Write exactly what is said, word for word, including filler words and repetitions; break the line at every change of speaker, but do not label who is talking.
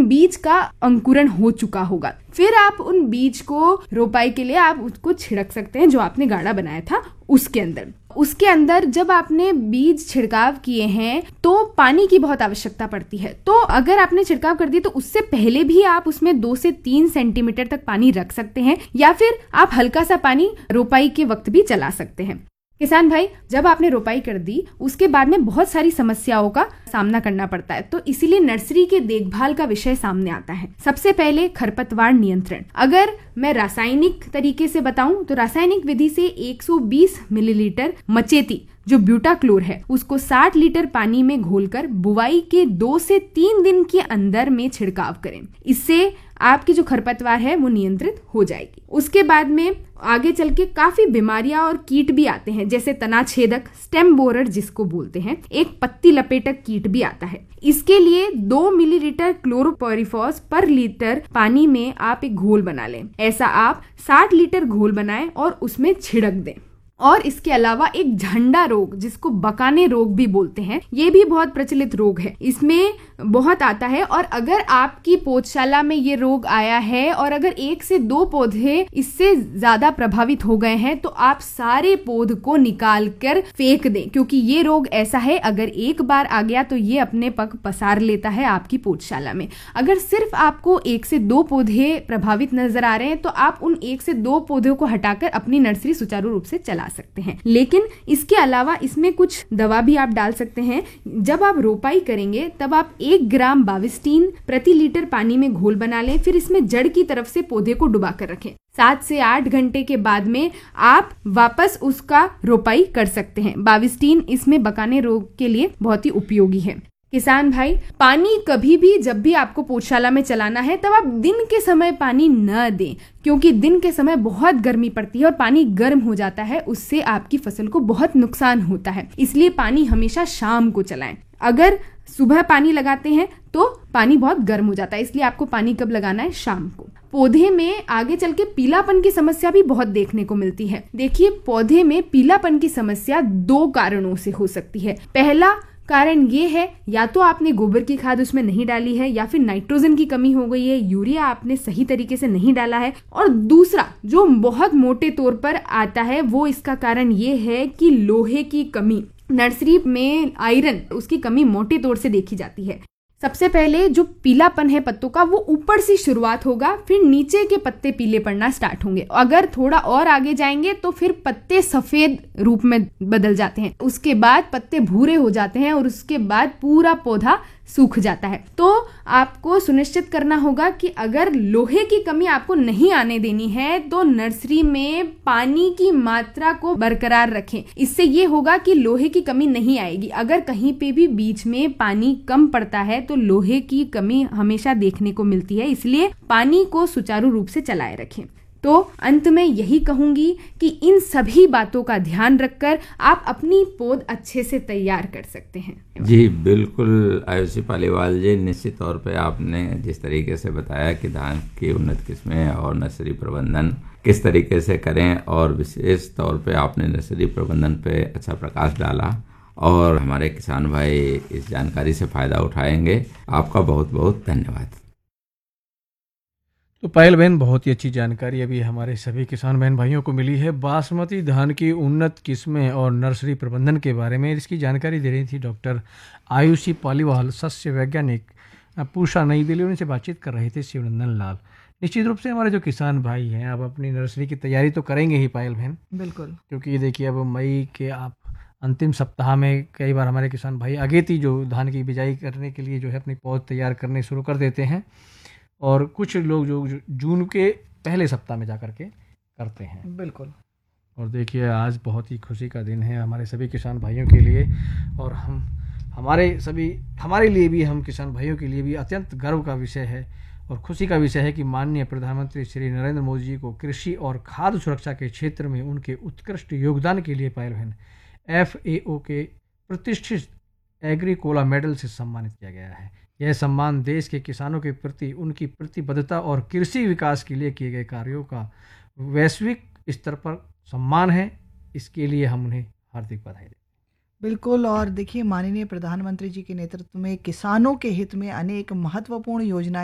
उन बीज का अंकुरण हो चुका होगा। फिर आप उन बीज को रोपाई के लिए आप उसको छिड़क सकते हैं, जो आपने गाढ़ा बनाया था उसके अंदर। उसके अंदर जब आपने बीज छिड़काव किए हैं तो पानी की बहुत आवश्यकता पड़ती है। तो अगर आपने छिड़काव कर दिया तो उससे पहले भी आप उसमें दो से तीन सेंटीमीटर तक पानी रख सकते हैं, या फिर आप हल्का सा पानी रोपाई के वक्त भी चला सकते हैं। किसान भाई, जब आपने रोपाई कर दी उसके बाद में बहुत सारी समस्याओं का सामना करना पड़ता है, तो इसीलिए नर्सरी के देखभाल का विषय सामने आता है। सबसे पहले खरपतवार नियंत्रण। अगर मैं रासायनिक तरीके से बताऊं तो रासायनिक विधि से एक सौ बीस मिलीलीटर मचेती जो ब्यूटाक्लोर है उसको साठ लीटर पानी में घोलकर बुवाई के दो से तीन दिन के अंदर में छिड़काव करें। इससे आपकी जो खरपतवार है वो नियंत्रित हो जाएगी। उसके बाद में आगे चल के काफी बीमारियां और कीट भी आते हैं, जैसे तना छेदक, स्टेम बोरर जिसको बोलते हैं, एक पत्ती लपेटक कीट भी आता है। इसके लिए दो मिलीलीटर क्लोरोपाइरिफॉस पर लीटर पानी में आप एक घोल बना लें। ऐसा आप साठ लीटर घोल बनाएं और उसमें छिड़क दें। और इसके अलावा एक झंडा रोग जिसको बकाने रोग भी बोलते हैं, ये भी बहुत प्रचलित रोग है, इसमें बहुत आता है। और अगर आपकी पौधशाला में ये रोग आया है और अगर एक से दो पौधे इससे ज्यादा प्रभावित हो गए हैं तो आप सारे पौध को निकाल कर फेंक दें, क्योंकि ये रोग ऐसा है अगर एक बार आ गया तो ये अपने पग पसार लेता है आपकी पौधशाला में। अगर सिर्फ आपको एक से दो पौधे प्रभावित नजर आ रहे हैं तो आप उन एक से दो पौधों को हटाकर अपनी नर्सरी सुचारू रूप से चला सकते हैं। लेकिन इसके अलावा इसमें कुछ दवा भी आप डाल सकते हैं। जब आप रोपाई करेंगे तब आप एक ग्राम बाविस्टीन प्रति लीटर पानी में घोल बना लें, फिर इसमें जड़ की तरफ से पौधे को डुबा कर रखें। सात से आठ घंटे के बाद में आप वापस उसका रोपाई कर सकते हैं। बाविस्टीन इसमें बकाने रोग के लिए बहुत ही उपयोगी है। किसान भाई, पानी कभी भी जब भी आपको पौधशाला में चलाना है तब आप दिन के समय पानी न दें, क्योंकि दिन के समय बहुत गर्मी पड़ती है और पानी गर्म हो जाता है, उससे आपकी फसल को बहुत नुकसान होता है। इसलिए पानी हमेशा शाम को चलाएं। अगर सुबह पानी लगाते हैं तो पानी बहुत गर्म हो जाता है, इसलिए आपको पानी कब लगाना है? शाम को। पौधे में आगे चल के पीलापन की समस्या भी बहुत देखने को मिलती है। देखिए, पौधे में पीलापन की समस्या दो कारणों से हो सकती है। पहला कारण ये है, या तो आपने गोबर की खाद उसमें नहीं डाली है, या फिर नाइट्रोजन की कमी हो गई है, यूरिया आपने सही तरीके से नहीं डाला है। और दूसरा जो बहुत मोटे तौर पर आता है वो इसका कारण ये है कि लोहे की कमी। नर्सरी में आयरन उसकी कमी मोटे तौर से देखी जाती है। सबसे पहले जो पीलापन है पत्तों का वो ऊपर से शुरुआत होगा, फिर नीचे के पत्ते पीले पड़ना स्टार्ट होंगे। अगर थोड़ा और आगे जाएंगे तो फिर पत्ते सफेद रूप में बदल जाते हैं, उसके बाद पत्ते भूरे हो जाते हैं और उसके बाद पूरा पौधा सूख जाता है। तो आपको सुनिश्चित करना होगा कि अगर लोहे की कमी आपको नहीं आने देनी है तो नर्सरी में पानी की मात्रा को बरकरार रखें। इससे ये होगा कि लोहे की कमी नहीं आएगी। अगर कहीं पे भी बीच में पानी कम पड़ता है तो लोहे की कमी हमेशा देखने को मिलती है, इसलिए पानी को सुचारू रूप से चलाए रखें। तो अंत में यही कहूंगी कि इन सभी बातों का ध्यान रखकर आप अपनी पौध अच्छे से तैयार कर सकते हैं।
जी बिल्कुल आयुषी पालीवाल जी, निश्चित तौर पे आपने जिस तरीके से बताया कि धान की उन्नत किस्में और नर्सरी प्रबंधन किस तरीके से करें, और विशेष तौर पे आपने नर्सरी प्रबंधन पे अच्छा प्रकाश डाला और हमारे किसान भाई इस जानकारी से फ़ायदा उठाएंगे। आपका बहुत बहुत धन्यवाद।
तो पायल बहन, बहुत ही अच्छी जानकारी अभी हमारे सभी किसान बहन भाइयों को मिली है बासमती धान की उन्नत किस्में और नर्सरी प्रबंधन के बारे में। इसकी जानकारी दे रही थी डॉक्टर आयुषी पालीवाल, सस्य वैज्ञानिक, पूषा नई दिल्ली। उनसे बातचीत कर रहे थे शिवनंदन लाल। निश्चित रूप से हमारे जो किसान भाई हैं अब अपनी नर्सरी की तैयारी तो करेंगे ही पायल बहन,
बिल्कुल,
क्योंकि ये देखिए अब मई के आप अंतिम सप्ताह में कई बार हमारे किसान भाई अगेती जो धान की बिजाई करने के लिए जो है अपनी पौध तैयार करने शुरू कर देते हैं, और कुछ लोग जो जून के पहले सप्ताह में जाकर के करते हैं।
बिल्कुल।
और देखिए आज बहुत ही खुशी का दिन है हमारे सभी किसान भाइयों के लिए, और हम हमारे सभी हमारे लिए भी, हम किसान भाइयों के लिए भी अत्यंत गर्व का विषय है और खुशी का विषय है कि माननीय प्रधानमंत्री श्री नरेंद्र मोदी जी को कृषि और खाद्य सुरक्षा के क्षेत्र में उनके उत्कृष्ट योगदान के लिए पायल बहन एफ ए ओ के प्रतिष्ठित एग्रीकोला मेडल से सम्मानित किया गया है। यह सम्मान देश के किसानों के प्रति उनकी प्रतिबद्धता और कृषि विकास के लिए किए गए कार्यों का वैश्विक स्तर पर सम्मान है। इसके लिए हम उन्हें हार्दिक बधाई देते हैं।
बिल्कुल। और देखिए, माननीय प्रधानमंत्री जी के नेतृत्व में किसानों के हित में अनेक महत्वपूर्ण योजनाएं